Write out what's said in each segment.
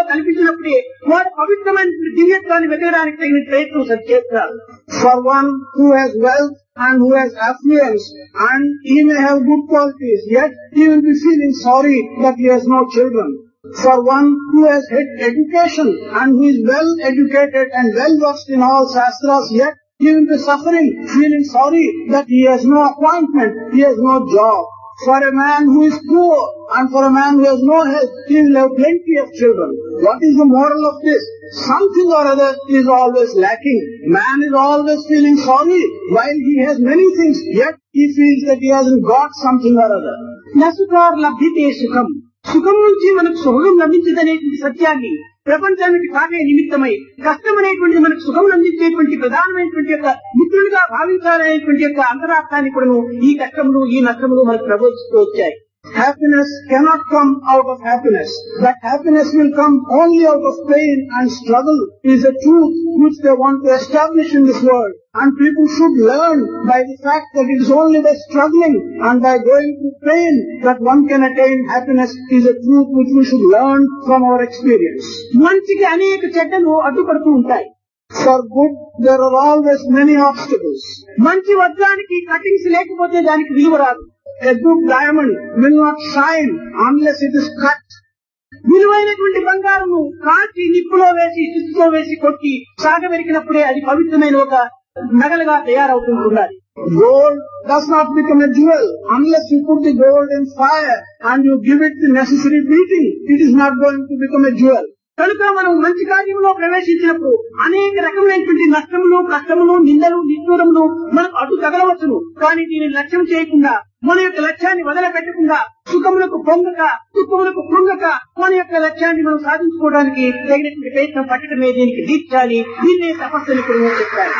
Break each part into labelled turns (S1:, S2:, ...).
S1: కల్పించినప్పుడే వాడు పవిత్రమైన దివ్యత్వాన్ని వెతకడానికి తగిన ప్రయత్నం చేస్తారు.
S2: For one who has wealth and who has affluence, and he may have good qualities, yet he will be feeling sorry that he has no children. For one who has education and who is well educated and well versed in all shastras, yet he will be suffering, feeling sorry that he has no appointment, he has no job. For a man who is poor and for a man who has no health, he will have plenty of children. What is the moral of this? Something or other is always lacking. Man is always feeling sorry while he has many things, yet he feels that he hasn't got something or other.
S1: నసుకార్ లభ్యతే సుఖం. సుఖం నుంచి మనకు సుఖం లభించదనేటువంటి సత్యాన్ని ప్రపంచానికి కాకే నిమిత్తమై కష్టం అనేటువంటి మనకు సుఖం అందించేటువంటి ప్రధానమైనటువంటి యొక్క మిత్రులుగా భావించాలనేటువంటి యొక్క అంతరార్థాన్ని కూడా ఈ కష్టములు ఈ నష్టములు మనకు ప్రబోధిస్తూ వచ్చాయి.
S2: Happiness cannot come out of happiness. That happiness will come only out of pain and struggle is a truth which they want to establish in this world. And people should learn by the fact that it is only by struggling and by going through pain that one can attain happiness is a truth which we should learn from our experience.
S1: మంచికి అనేక చెడ్డలు అడ్డుపడుతూ ఉంటాయి.
S2: For good, there are always many obstacles.
S1: మంచి వజ్రానికి cuttings లేకపోతే దానికి విలువ రాదు.
S2: A good diamond will not shine unless it is cut.
S1: విలువైనటువంటి బంగారము కాల్చి నిప్పులో వేసి చిత్తులో వేసి కొట్టి సాగబెరికినప్పుడే అది పవిత్రమైన ఒక నగలుగా తయారవుతుంటున్నది.
S2: Gold does not become a jewel unless you put the gold in fire and you give it the necessary beating. It is not going to become a jewel.
S1: కనుక మనం మంచి కార్యంలో ప్రవేశించినప్పుడు అనేక రకమైనటువంటి నష్టములు కష్టములు నిందలు నిష్ఠూరములు మనకు అడ్డు తగలవచ్చును. కానీ దీనిని లక్ష్యం చేయకుండా మన యొక్క లక్ష్యాన్ని వదిలిపెట్టకుండా సుఖములకు పొంగక దుఃఖములకు కృంగక మన యొక్క లక్ష్యాన్ని మనం సాధించుకోవడానికి తగినటువంటి ప్రయత్నం పట్టడమే దీనికి దీక్షాలి. దీన్నే తపస్సుని కూడా చెప్తారు.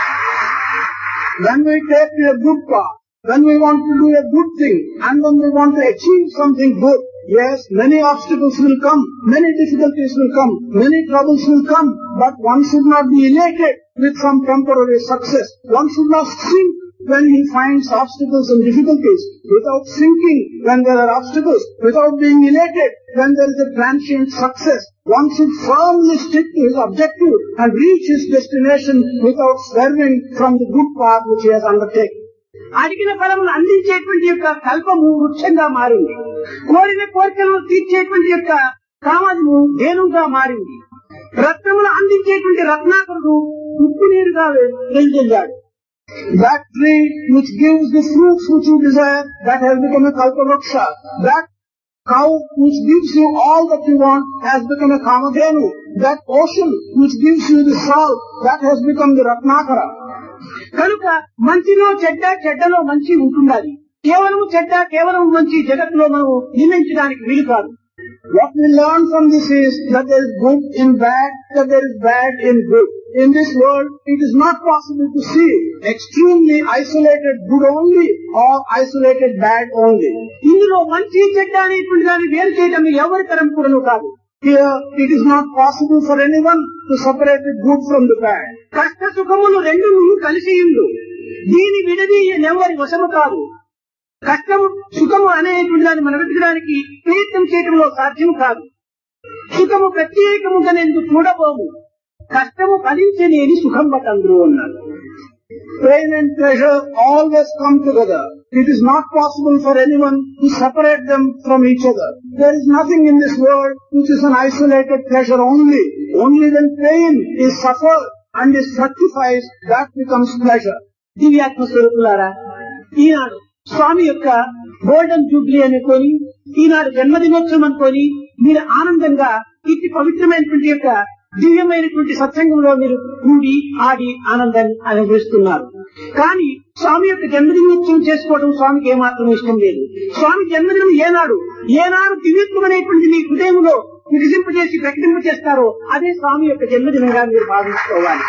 S2: When we take a good path, when we want to do a good thing, and when we want to achieve something good, yes, many obstacles will come, many difficulties will come, many troubles will come, but one should not be elated with some temporary success. One should not sink when he finds obstacles and difficulties, without sinking when there are obstacles, without being elated when there is a transient success. One should firmly stick to his objective and reach his destination without swerving from the good path which he has undertaken.
S1: అడిగిన ఫలములు అందించేటువంటి యొక్క కల్పము వృక్షంగా మారింది. కోరిన కోరికలను తీర్చేటువంటి యొక్క కామము ధేనుగా మారింది. రత్నములు అందించేటువంటి రత్నాకరుడు ఉప్పు నీరుగా వెళ్తున్నాడు.
S2: That tree which gives the fruits which you desire, that has become a kalpavruksha. That cow which gives you all that you want has become a kamadhenu. That ocean which gives you the salt, that has become the ratnakara.
S1: కనుక మంచిలో చెడ్డ చెడ్డలో మంచి ఉంటున్నది. కేవలం చెడ్డ కేవలం మంచి జగత్తులో మనం నిర్ణయించడానికి వీలు కాదు.
S2: What we learn from this is that there is good in bad, that there is bad in good. In this world, it is not possible to see extremely isolated good only or isolated bad only.
S1: ఇందులో మంచి చెడ్డ అనేటువంటి దాన్ని వేరు చేయడం ఎవరి తరం కూడా కాదు.
S2: Here, it is not possible for anyone to separate the good from the bad.
S1: కష్ట సుఖములు రెండు కలిసి ఉండు. దీని విడది ఎవరి వశము కాదు. కష్టము సుఖము అనేటువంటి దాన్ని మనం వెతకడానికి ప్రయత్నం చేయడంలో సాధ్యం కాదు. సుఖము ప్రత్యేకముగా నేను చూడబోము. కష్టము ఫలించలేని సుఖం బతంద్రు అన్నారు.
S2: Pain and pleasure always come together. It is not possible for anyone to separate them from each other. There is nothing in this world which is an isolated pleasure only. Only when pain is suffered and is fructifies, that becomes pleasure.
S1: దివ్యాత్మ స్వరూపులారా, ఈనాడు స్వామి యొక్క golden Jubilee అనుకొని, ఈనాడు జన్మదినోత్సవం అనుకొని మీరు ఆనందంగా ఇట్టి పవిత్రమైనటువంటి యొక్క దివ్యమైనటువంటి సత్సంగంలో మీరు కూడి ఆడి ఆనందాన్ని అనుభవిస్తున్నారు. కానీ స్వామి యొక్క జన్మదినోత్సవం చేసుకోవడం స్వామికి ఏమాత్రం ఇష్టం లేదు. స్వామి జన్మదినం ఏనాడు దివ్యత్వం అనేటువంటి మీ హృదయంలో వికసింపజేసి ప్రకటింపజేస్తారో అదే స్వామి యొక్క జన్మదినంగా మీరు భావించుకోవాలి.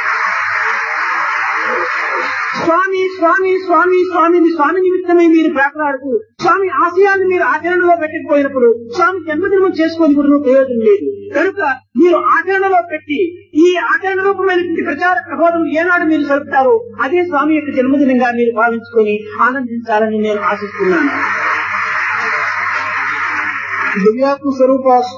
S1: స్వామి స్వామి స్వామి స్వామిని స్వామి నిమిత్తమై మీరు ప్రార్థనాడుతూ స్వామి ఆశయాన్ని మీరు ఆచరణలో పెట్టకపోయినప్పుడు స్వామి జన్మదినం చేసుకొని కూడా ప్రయోజనం లేదు. కనుక మీరు ఆచరణలో పెట్టి ఈ ఆచరణ రూపమైనటువంటి ప్రచార ప్రబోధం ఏనాడు మీరు జరుపుతారో అదే స్వామి యొక్క జన్మదినంగా మీరు భావించుకొని ఆనందించాలని నేను ఆశిస్తున్నాను.
S2: దివ్యాత్మ స్వరూప